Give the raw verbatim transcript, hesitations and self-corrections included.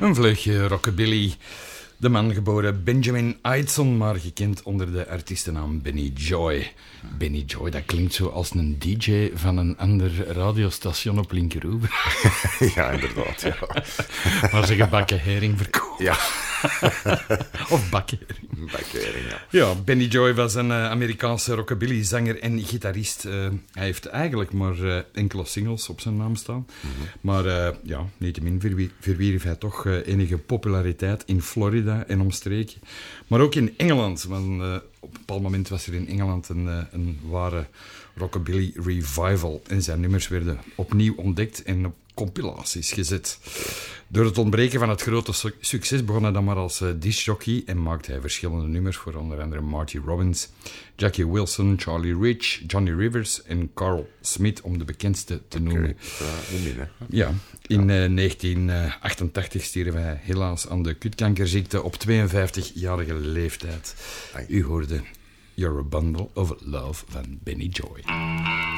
Een vleugje rockabilly. De man geboren Benjamin Aitson, maar gekend onder de artiestennaam Benny Joy. Benny Joy, dat klinkt zo als een D J van een ander radiostation op Linkeroever. Ja, inderdaad. Ja. Maar ze gebakken herring verkopen. Ja. Of bakhering. Bakhering, ja. Ja, Benny Joy was een uh, Amerikaanse rockabilly-zanger en gitarist. Uh, hij heeft eigenlijk maar uh, enkele singles op zijn naam staan. Mm-hmm. Maar uh, ja, niettemin verwie- verwierf hij toch uh, enige populariteit in Florida en omstreken. Maar ook in Engeland, want uh, op een bepaald moment was er in Engeland een, uh, een ware rockabilly revival. En zijn nummers werden opnieuw ontdekt en op compilaties gezet. Door het ontbreken van het grote su- succes begon hij dan maar als uh, discjockey en maakte hij verschillende nummers voor onder andere Marty Robbins, Jackie Wilson, Charlie Rich, Johnny Rivers en Carl Smith, om de bekendste te Okay. noemen. Uh, ja, in uh, negentien achtentachtig stierf hij helaas aan de kutkankerziekte op tweeënvijftigjarige leeftijd. U hoorde You're a Bundle of Love van Benny Joy.